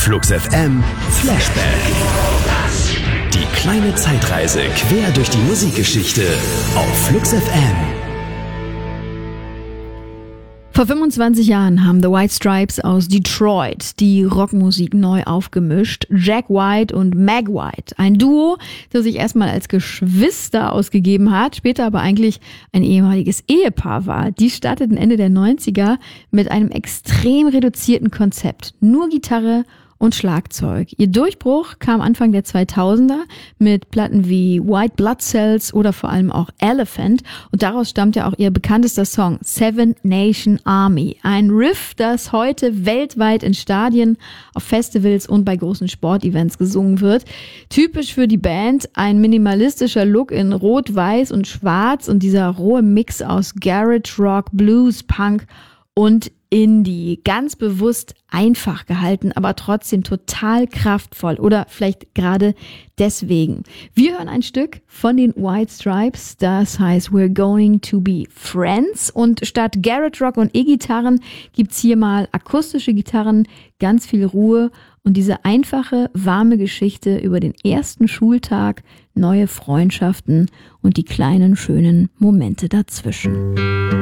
Flux FM Flashback. Die kleine Zeitreise quer durch die Musikgeschichte auf Flux FM. Vor 25 Jahren haben The White Stripes aus Detroit die Rockmusik neu aufgemischt. Jack White und Meg White. Ein Duo, das sich erstmal als Geschwister ausgegeben hat, später aber eigentlich ein ehemaliges Ehepaar war. Die starteten Ende der 90er mit einem extrem reduzierten Konzept. Nur Gitarre und Schlagzeug. Ihr Durchbruch kam Anfang der 2000er mit Platten wie White Blood Cells oder vor allem auch Elephant. Und daraus stammt ja auch ihr bekanntester Song Seven Nation Army. Ein Riff, das heute weltweit in Stadien, auf Festivals und bei großen Sportevents gesungen wird. Typisch für die Band ein minimalistischer Look in Rot, Weiß und Schwarz und dieser rohe Mix aus Garage Rock, Blues, Punk und Indie. Ganz bewusst einfach gehalten, aber trotzdem total kraftvoll oder vielleicht gerade deswegen. Wir hören ein Stück von den White Stripes, das heißt We're Going to Be Friends, und statt Garage Rock und E-Gitarren gibt's hier mal akustische Gitarren, ganz viel Ruhe und diese einfache, warme Geschichte über den ersten Schultag, neue Freundschaften und die kleinen, schönen Momente dazwischen.